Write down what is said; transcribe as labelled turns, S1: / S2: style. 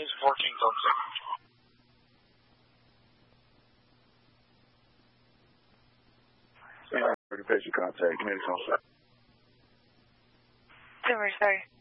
S1: is 14 tons.
S2: Pretty patient contact. Community on site.
S3: Sorry.